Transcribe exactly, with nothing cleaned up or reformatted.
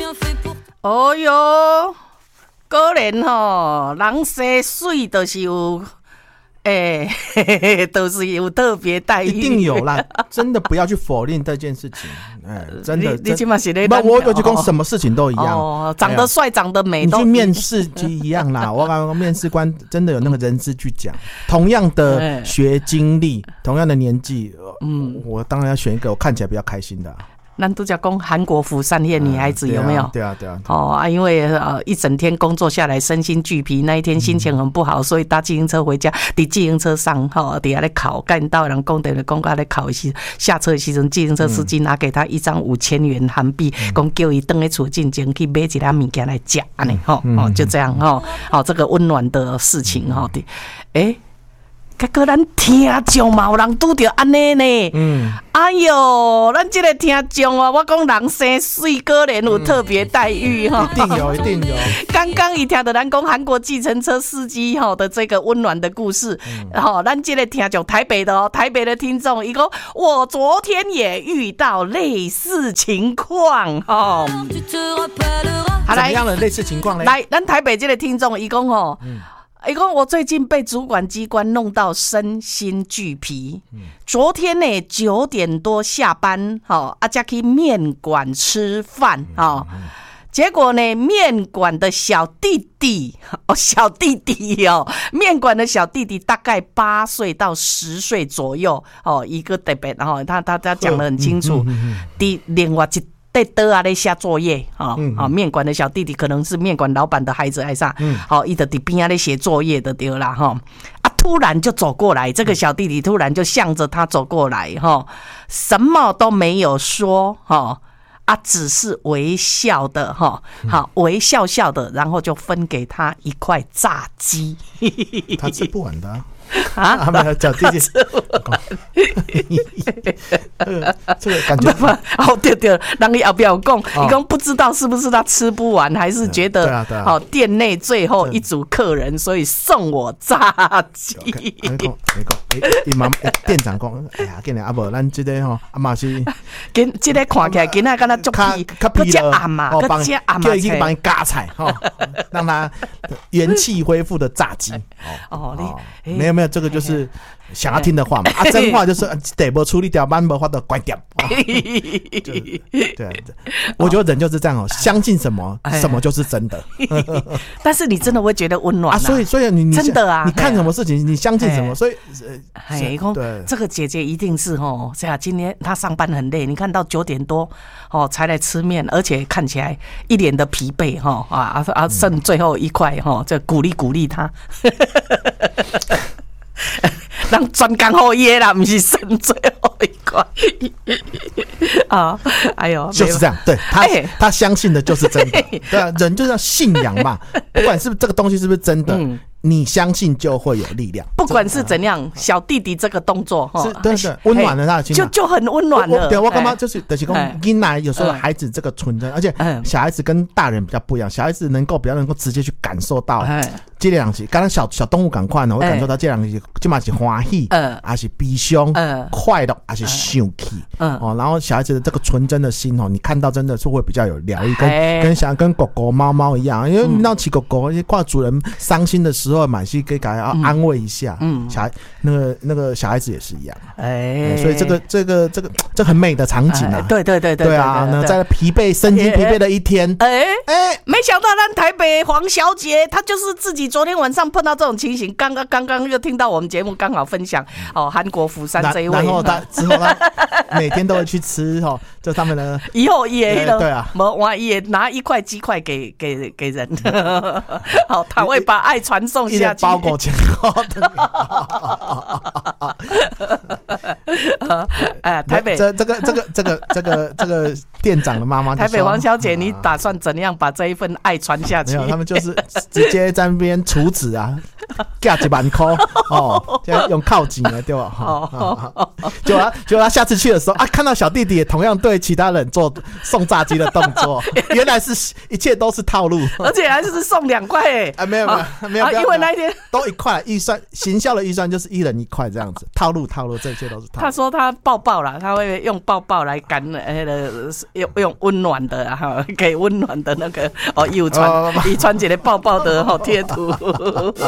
哦哟，果然吼，人生水就是有。哎、欸，都是有特别待遇， 一定有啦！真的不要去否定这件事情。哎、欸，真的， 你起码是不，我我就讲什么事情都一样。 哦，长得帅、哎，长得美， 你去面试就一样啦。我刚刚面试官真的有那个人资去讲，同样的学经历，同样的年纪，嗯，我当然要选一个我看起来比较开心的、啊。咱都讲韩国釜山夜女孩子、嗯、有没有？ 对啊，对啊。 对啊哦啊，因为呃一整天工作下来，身心俱疲，那一天心情很不好，嗯、所以搭计程车回家，伫计程车上哈，底下咧考，干到人讲的讲到咧考时，下车的时阵，计程车司机拿给他一张五千元韩币，讲、嗯、叫伊回去厝进前去买一两物件来食，安尼吼，哦就这样吼，好、哦、这个温暖的事情哈的，哎、欸。结果咱听众嘛，有人拄着安尼呢。嗯，哎呦，咱这个听众啊，我讲人生水果然有特别待遇哈、 嗯，一定有，一定有。 刚刚一听到咱讲韩国计程车司机哈的这个温暖的故事，好、嗯，咱这个听众台北的哦，台北的听众，伊讲我昨天也遇到类似情况哦。 好，怎么样的类似情况呢？ 来，咱台北这个听众，伊讲哦。嗯伊讲我最近被主管机关弄到身心俱疲。嗯、昨天呢九点多下班，哈、啊，才去面馆吃饭，哈、嗯。结果呢，面馆的小弟弟，哦，小弟弟哦，面馆的小弟弟大概八岁到十岁左右，哦，一个特别，然后他他他讲得很清楚，第另外一。在倒啊咧写作业啊、嗯嗯，面馆的小弟弟可能是面馆老板的孩子还是啥，好、嗯，伊就伫边啊咧写作业的对啦哈，啊，突然就走过来，这个小弟弟突然就向着他走过来哈，什么都没有说哈，啊，只是微笑的哈，好，微笑笑的，然后就分给他一块炸鸡， 他吃不完的、啊。 啊， 他们小弟弟，这个感觉哦，对对，人家后边有讲，伊讲不知道是不是他吃不完，还是觉得好店内最后一组客人，所以送我炸鸡。 你讲，你讲，伊妈店长讲，哎呀，今日阿无咱这个吼，阿妈是， 今这个看起来今仔敢若足皮，佮加暗嘛，佮加暗嘛， 叫伊去帮伊加菜吼，让他元气恢复的炸鸡。 哦， 你没有。没有，这个就是想要听的话嘛。啊，真话就是得不处理掉，慢没法的关掉。对啊，我觉得人就是这样哦，相信什么，什么就是真的。 但是你真的会觉得温暖啊， 所以所以你你真的啊， 你看什么事情，你相信什么，所以哎，对，这个姐姐一定是哦，这样今天她上班很累，你看到九点多哦才来吃面，而且看起来一脸的疲惫哈啊啊，剩最后一块哈，这鼓励鼓励她。让专干后耶啦，不是剩最后一块啊！哎呦， 就是这样，对他、欸，他相信的就是真的，对啊，人就是要信仰嘛，不管是不是这个东西是不是真的。嗯，你相信就会有力量， 不管是怎样，小弟弟这个动作是真的温暖了他的心， 就就很温暖了。 对，我干嘛就是就是讲，囡仔有时候孩子这个纯真，而且小孩子跟大人比较不一样，小孩子能够比较能够直接去感受到这两集，刚刚小小动物赶快呢，我感受到这两集，起码是欢喜，还是悲伤，快乐还是生气，哦，然后小孩子的这个纯真的心哦，你看到真的是会比较有疗愈，跟跟想跟狗狗猫猫一样，因为你到骑狗狗，看主人伤心的时候，满是给给要安慰一下，嗯，小孩那个那个小孩子也是一样，哎，所以这个这个这个这很美的场景啊， 对对对对对啊，那在疲惫身心疲惫的一天， 哎哎，没想到咱台北黄小姐她就是自己昨天晚上碰到这种情形，刚刚刚刚又听到我们节目刚好分享哦，韩国釜山这一位， 然后他之后他每天都会去吃哦，就他们的以后也对啊， 我也拿一块鸡块给给给人，好，他会把爱传送下去， 包裹前后的。 哎，台北这这个这个这个这个这个店长的妈妈， 台北黄小姐，你打算怎样把这一份爱传下去？ 没有，他们就是直接在那边处子啊， 价一万块哦，这样用靠钱的对吧？哦，结果结果他下次去的时候啊，看到小弟弟也同样对其他人做送炸鸡的动作，原来是一切都是套路， 而且还是送两块哎， 啊没有没有没有， 因为那一天都一块预算，行销的预算就是一人一块这样子，套路套路，这一切都是套路。 他说他抱抱啦，他会用抱抱来感那个用用温暖的哈，给温暖的那个哦，有传伊传一个抱抱的吼贴图。